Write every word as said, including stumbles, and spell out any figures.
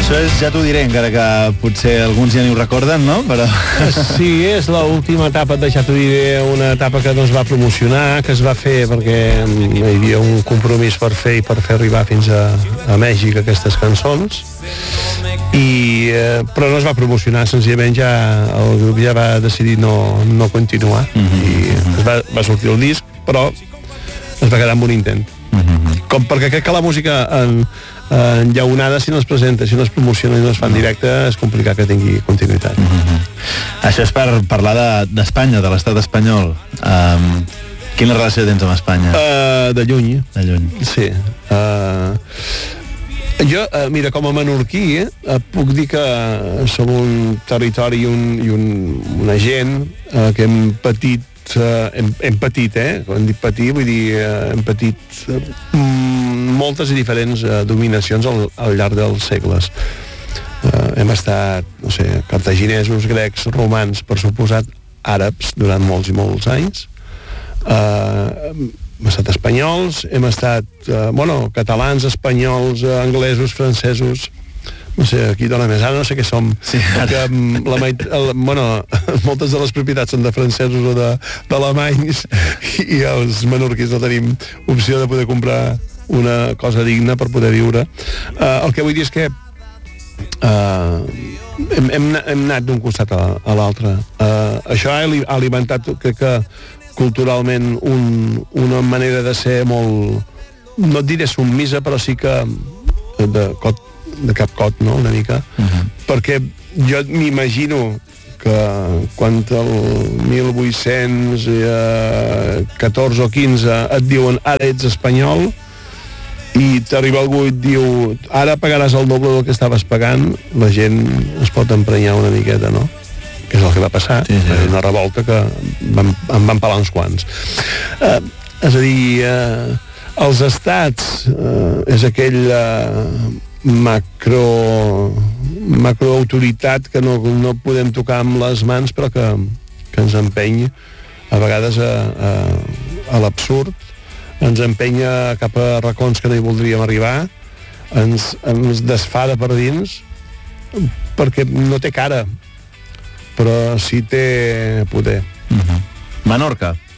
Això és Ja t'ho diré, encara que potser alguns ja ni ho recorden, no? Però... Sí, és l'última etapa de Ja t'ho diré, una etapa que no es va promocionar, que es va fer perquè hi havia un compromís per fer i per fer arribar fins a, a Mèxic aquestes cançons, i, eh, però no es va promocionar, senzillament ja el grup ja va decidir no, no continuar, mm-hmm. i es va, va sortir el disc, però es va quedar amb un intent. Mm-hmm. Com perquè crec que la música en, en llaunada, si no es presenta, si no es promociona i no es fa en directe, és complicat que tingui continuïtat. Mm-hmm. Això és per parlar d'Espanya, de, de l'estat espanyol. Um, quina relació tens amb Espanya? Uh, de lluny. De lluny. Sí. Uh, jo, uh, mira, com a menorquí, eh, puc dir que som un territori i, un, i un, una gent uh, que hem patit Uh, hem, hem patit, eh? Quan dic patir, vull dir, uh, hem patit uh, moltes i diferents uh, dominacions al, al llarg dels segles. Uh, hem estat, no sé, cartaginesos, grecs, romans, per suposat, àrabs, durant molts i molts anys. Uh, hem estat espanyols, hem estat, uh, bueno, catalans, espanyols, uh, anglesos, francesos... No sé, aquí dona més, ara no sé què som, sí, perquè la meit, el, bueno, moltes de les propietats són de francesos o d'alemanys, i els menorquins no tenim opció de poder comprar una cosa digna per poder viure. Uh, el que vull dir és que uh, hem, hem, hem anat d'un costat a, a l'altre. Uh, això ha alimentat, crec que culturalment, un, una manera de ser molt, no et diré submisa, però sí que de cot de cap cot, no?, una mica, uh-huh. perquè jo m'imagino que quan el mil vuit-cents catorze o quinze et diuen ara ets espanyol i t'arriba algú i et diu ara pagaràs el doble del que estaves pagant, la gent es pot emprenyar una miqueta, no? Que és el que va passar, sí, sí. Una revolta que van, en van pelar uns quants. Uh, és a dir, uh, els estats uh, és aquell... Uh, macro macroautoritat que no, no podem tocar amb les mans, però que, que ens empeny a vegades a, a, a l'absurd, ens empenya cap a racons que no hi voldríem arribar, ens, ens desfada per dins perquè no té cara, però sí té poder. Uh-huh. Menorca.